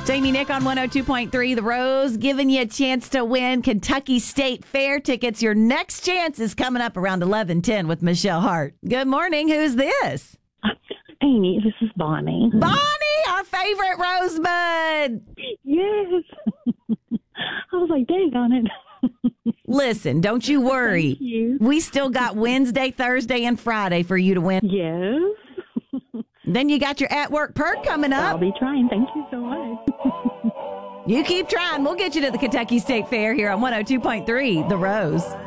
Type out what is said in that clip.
Amy Nick on 102.3 The Rose, giving you a chance to win Kentucky State Fair tickets. Your next chance is coming up around 11:10 with Michelle Hart. Good morning. Who's this? Amy, this is Bonnie. Bonnie, our favorite Rosebud. Yes. I was like, dang on it. Listen, don't you worry. Thank you. We still got Wednesday, Thursday, and Friday for you to win. Yes. Then you got your at-work perk coming I'll up. be trying. Thank you so much. You keep trying. We'll get you to the Kentucky State Fair here on 102.3 The Rose.